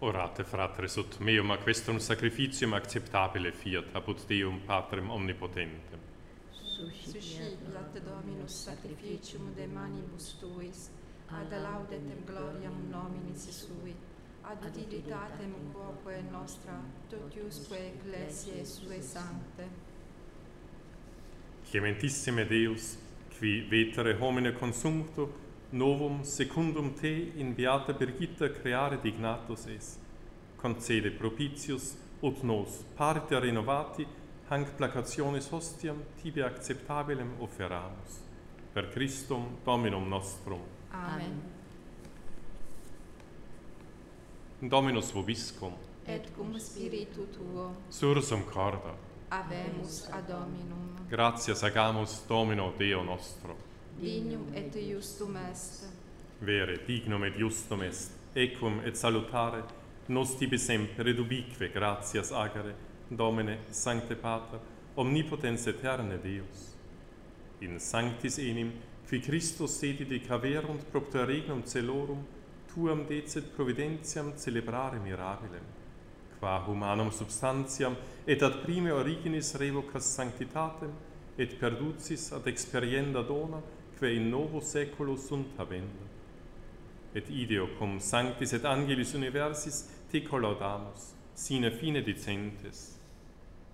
Orate, fratres, ut meum a questum sacrificium acceptabile fiat, apud Deum Patrem omnipotentem. Suscipiat Dominus sacrificium de manibus tuis, ad laudetem gloriam nominis sui, ad utilitatem quoque nostra, totiusque ecclesiae sue sancte. Clementissime Deus, qui vetere homine consumpto, novum secundum te in beata Birgitta creare dignatus es. Concede propitius, ut nos, parte renovati, hanc placationis hostiam tibi acceptabilem offeramus. Per Christum Dominum nostrum. Amen. Dominus vobiscum, Et cum spiritu tuo, sursum corda, habemus ad Dominum. gratias agamus Domino Deo nostro. Dignum et justum est. Vere, dignum et justum est, equum et salutare, nos tibi semper et ubique gratias agere, Domine, Sancte Pater, omnipotens aeterne Deus. In sanctis enim, qui Christus sedit caverunt propter regnum celorum, tuam decet providentiam celebrare mirabilem, qua humanum substantiam et ad prime originis revocas sanctitatem, et perducis ad experienda dona, quae in novo saeculo sunt habenda. Et ideo cum sanctis et angelis universis te collaudamus, sine fine dicentes.